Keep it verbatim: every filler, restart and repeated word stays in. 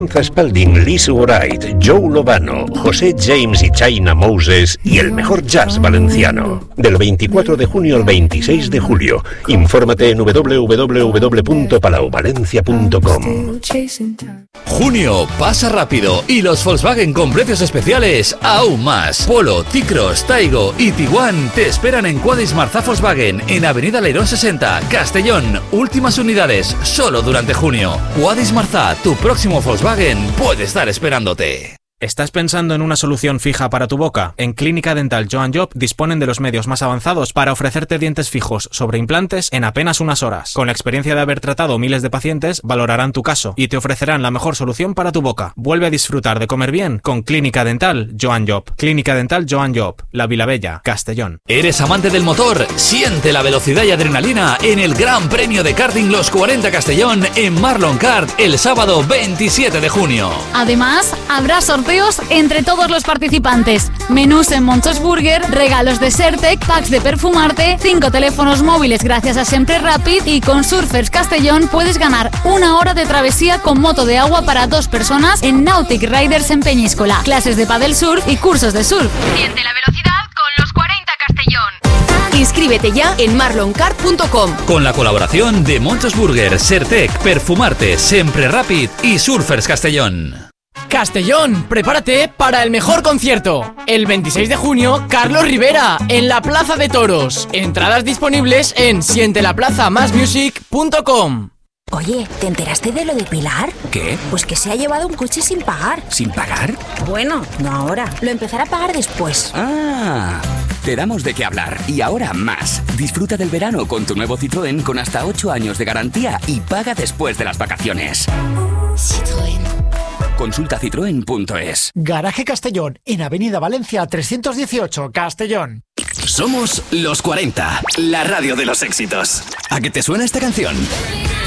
Spalding, Liz Wright, Joe Lovano, José James y China Moses y el mejor jazz valenciano. Del veinticuatro de junio al veintiséis de julio. Infórmate en doble u doble u doble u punto palau valencia punto com. Junio pasa rápido y los Volkswagen con precios especiales aún más. Polo, T-Cross, Taigo y Tiguan te esperan en Quadis Marzá Volkswagen en Avenida Leirón sesenta, Castellón. Últimas unidades solo durante junio. Quadis Marzá, tu próximo Volkswagen puede estar esperándote. ¿Estás pensando en una solución fija para tu boca? En Clínica Dental Joan Job disponen de los medios más avanzados para ofrecerte dientes fijos sobre implantes en apenas unas horas. Con la experiencia de haber tratado miles de pacientes, valorarán tu caso y te ofrecerán la mejor solución para tu boca. Vuelve a disfrutar de comer bien con Clínica Dental Joan Job. Clínica Dental Joan Job, La Vilabella, Castellón. ¿Eres amante del motor? Siente la velocidad y adrenalina en el Gran Premio de Karting Los cuarenta Castellón en Marlon Kart el sábado veintisiete de junio. Además, habrá sorteos entre todos los participantes. Menús en Monchos Burger, regalos de Sertec, packs de perfumarte, cinco teléfonos móviles gracias a Sempre Rapid y con Surfers Castellón puedes ganar una hora de travesía con moto de agua para dos personas en Nautic Riders en Peñíscola, clases de paddle surf y cursos de surf. Siente la velocidad con los cuarenta Castellón. Inscríbete ya en marlon kart punto com. Con la colaboración de Monchos Burger, Sertec, Perfumarte, Sempre Rapid y Surfers Castellón. Castellón, prepárate para el mejor concierto. El veintiséis de junio, Carlos Rivera, en la Plaza de Toros. Entradas disponibles en siente la plaza más music punto com. Oye, ¿te enteraste de lo de Pilar? ¿Qué? Pues que se ha llevado un coche sin pagar. ¿Sin pagar? Bueno, no ahora. Lo empezará a pagar después. Ah, te damos de qué hablar. Y ahora más. Disfruta del verano con tu nuevo Citroën con hasta ocho años de garantía y paga después de las vacaciones. Citroën. Consulta citroen punto es. Garaje Castellón, en Avenida Valencia trescientos dieciocho, Castellón. Somos Los cuarenta, la radio de los éxitos. ¿A qué te suena esta canción?